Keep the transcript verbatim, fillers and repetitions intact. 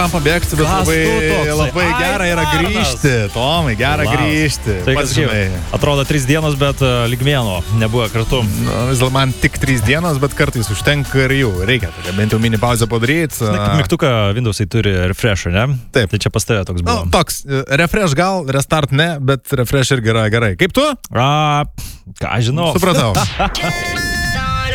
Pabėgti, bet Kas labai, tu toksai? labai Ai, gera yra Arnas. grįžti. Tomai, gera Labas. grįžti. Tai Pats kas jau, žinai. atrodo trys dienos, bet uh, lyg mėnuo nebuvo kartu. Nu, vis dėlto man tik trys dienos, bet kartais užtenka ir jų. Reikia tokia bent jau mini pauzę padaryti. Na, kaip mygtuką Windows'ai turi refresh, ne? Taip. Tai čia pas tave toks Nu, buvo. toks, refresh gal, restart ne, bet refresh irgi yra gerai. Kaip tu? A, ką žinau. Supratau.